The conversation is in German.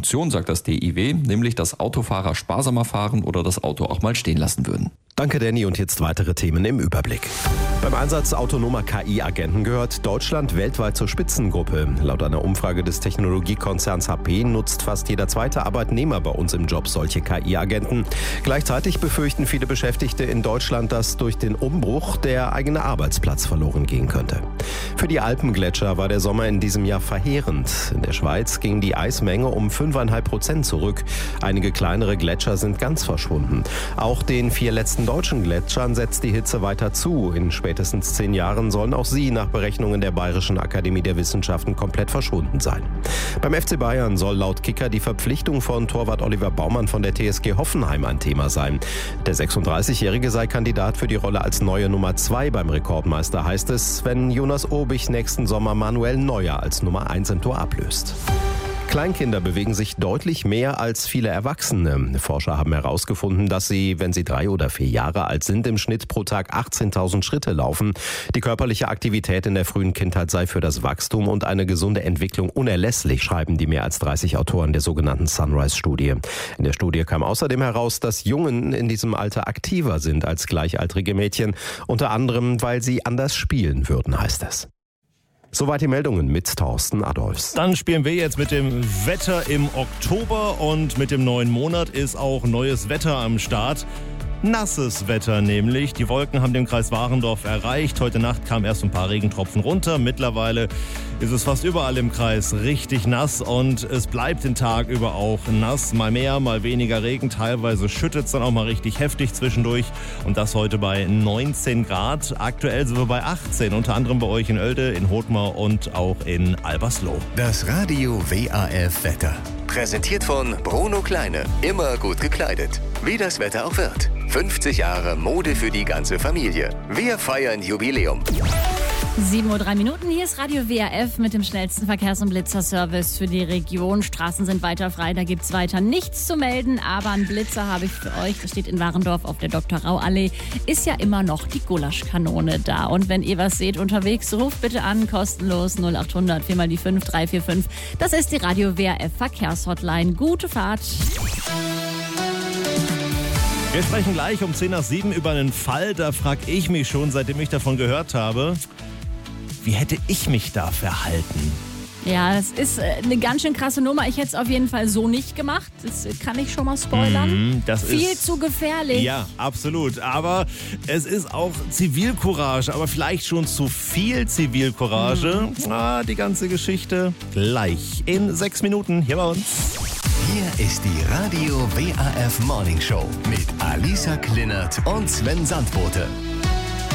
Funktion, sagt das DIW, nämlich dass Autofahrer sparsamer fahren oder das Auto auch mal stehen lassen würden. Danke, Danny. Und jetzt weitere Themen im Überblick. Beim Einsatz autonomer KI-Agenten gehört Deutschland weltweit zur Spitzengruppe. Laut einer Umfrage des Technologiekonzerns HP nutzt fast jeder zweite Arbeitnehmer bei uns im Job solche KI-Agenten. Gleichzeitig befürchten viele Beschäftigte in Deutschland, dass durch den Umbruch der eigene Arbeitsplatz verloren gehen könnte. Für die Alpengletscher war der Sommer in diesem Jahr verheerend. In der Schweiz ging die Eismenge um 5,5% zurück. Einige kleinere Gletscher sind ganz verschwunden. Auch den 4 letzten deutschen Gletschern setzt die Hitze weiter zu. In spätestens 10 Jahren sollen auch sie nach Berechnungen der Bayerischen Akademie der Wissenschaften komplett verschwunden sein. Beim FC Bayern soll laut Kicker die Verpflichtung von Torwart Oliver Baumann von der TSG Hoffenheim ein Thema sein. Der 36-Jährige sei Kandidat für die Rolle als neue Nummer 2 beim Rekordmeister, heißt es, wenn Jonas Obich nächsten Sommer Manuel Neuer als Nummer 1 im Tor ablöst. Kleinkinder bewegen sich deutlich mehr als viele Erwachsene. Forscher haben herausgefunden, dass sie, wenn sie 3 oder 4 Jahre alt sind, im Schnitt pro Tag 18.000 Schritte laufen. Die körperliche Aktivität in der frühen Kindheit sei für das Wachstum und eine gesunde Entwicklung unerlässlich, schreiben die mehr als 30 Autoren der sogenannten Sunrise-Studie. In der Studie kam außerdem heraus, dass Jungen in diesem Alter aktiver sind als gleichaltrige Mädchen, unter anderem, weil sie anders spielen würden, heißt es. Soweit die Meldungen mit Thorsten Adolfs. Dann spielen wir jetzt mit dem Wetter im Oktober und mit dem neuen Monat ist auch neues Wetter am Start. Nasses Wetter nämlich. Die Wolken haben den Kreis Warendorf erreicht. Heute Nacht kamen erst ein paar Regentropfen runter. Mittlerweile ist es fast überall im Kreis richtig nass und es bleibt den Tag über auch nass. Mal mehr, mal weniger Regen. Teilweise schüttet es dann auch mal richtig heftig zwischendurch. Und das heute bei 19 Grad. Aktuell sind wir bei 18. Unter anderem bei euch in Oelde, in Hothmar und auch in Albersloh. Das Radio WAF Wetter. Präsentiert von Bruno Kleine. Immer gut gekleidet. Wie das Wetter auch wird. 50 Jahre Mode für die ganze Familie. Wir feiern Jubiläum. 7:03 Uhr, hier ist Radio WAF mit dem schnellsten Verkehrs- und Blitzerservice für die Region. Straßen sind weiter frei, da gibt's weiter nichts zu melden, aber einen Blitzer habe ich für euch. Das steht in Warendorf auf der Dr.-Rau-Allee. Ist ja immer noch die Gulaschkanone da. Und wenn ihr was seht unterwegs, ruft bitte an, kostenlos 0800 4 mal die 5 345. Das ist die Radio WAF Verkehrshotline. Gute Fahrt. Wir sprechen gleich um 10 nach 7 über einen Fall, da frage ich mich schon, seitdem ich davon gehört habe, wie hätte ich mich da verhalten? Ja, das ist eine ganz schön krasse Nummer. Ich hätte es auf jeden Fall so nicht gemacht. Das kann ich schon mal spoilern. Das Viel ist zu gefährlich. Ja, absolut. Aber es ist auch Zivilcourage, aber vielleicht schon zu viel Zivilcourage. Die ganze Geschichte gleich in 6 Minuten hier bei uns. Hier ist die Radio WAF Morning Show mit Alisa Klinert und Sven Sandbote.